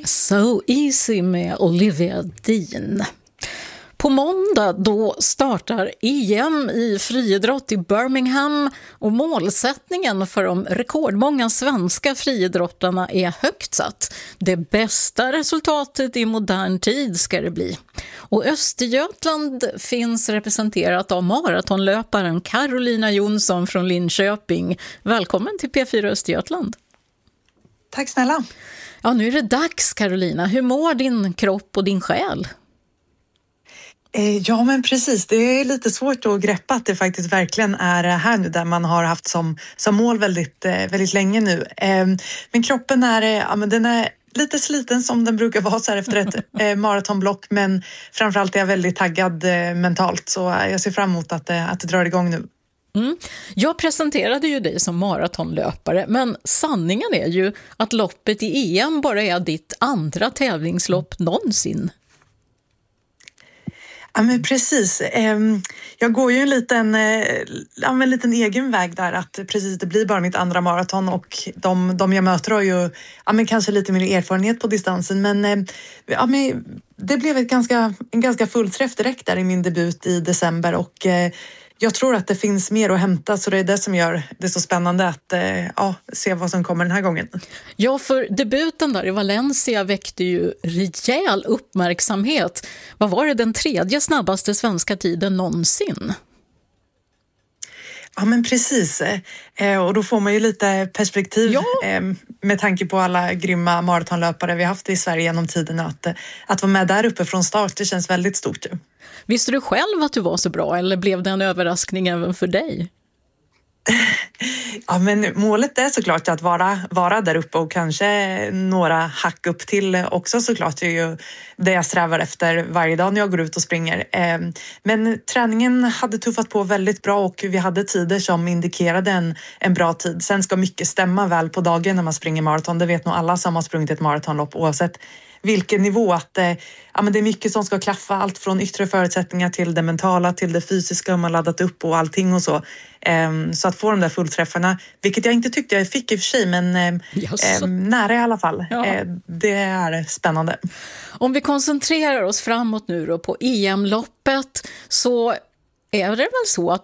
So Easy med Olivia Dean. På måndag då startar EM i friidrott i Birmingham och målsättningen för de rekordmånga svenska friidrottarna är högt satt. Det bästa resultatet i modern tid ska det bli. Och Östergötland finns representerat av maratonlöparen Carolina Jonsson från Linköping. Välkommen till P4 Östergötland. Tack snälla. Ja, nu är det dags, Carolina. Hur mår din kropp och din själ? Ja, men precis. Det är lite svårt att greppa att det faktiskt verkligen är här nu där man har haft som mål väldigt länge nu. Men kroppen den är lite sliten som den brukar vara så här efter ett maratonblock, men framförallt är jag väldigt taggad mentalt, så jag ser fram emot att det drar igång nu. Jag presenterade ju dig som maratonlöpare, men sanningen är ju att loppet i EM bara är ditt andra tävlingslopp någonsin. Ja, men precis. Jag går ju en liten egen väg där, att precis det blir bara mitt andra maraton, och de jag möter har ju kanske lite mer erfarenhet på distansen, men det blev en ganska fullträff direkt där i min debut i december, och jag tror att det finns mer att hämta, så det är det som gör det så spännande att se vad som kommer den här gången. Ja, för debuten där i Valencia väckte ju rejäl uppmärksamhet. Vad var det, den tredje snabbaste svenska tiden någonsin? Ja, men precis. Och då får man ju lite perspektiv med tanke på alla grymma maratonlöpare vi haft i Sverige genom tiden. Att vara med där uppe från start, det känns väldigt stort. Visste du själv att du var så bra, eller blev det en överraskning även för dig? Ja, men målet är såklart att vara där uppe, och kanske några hack upp till också såklart. Det är ju det jag strävar efter varje dag när jag går ut och springer. Men träningen hade tuffat på väldigt bra, och vi hade tider som indikerade en bra tid. Sen ska mycket stämma väl på dagen när man springer maraton. Det vet nog alla som har sprungit ett maratonlopp, oavsett vilken nivå, att det är mycket som ska klaffa, allt från yttre förutsättningar till det mentala, till det fysiska man laddat upp och allting och så. Så att få de där fullträffarna, vilket jag inte tyckte jag fick i och för sig, men nära i alla fall. Ja. Det är spännande. Om vi koncentrerar oss framåt nu då på EM-loppet, så är det väl så att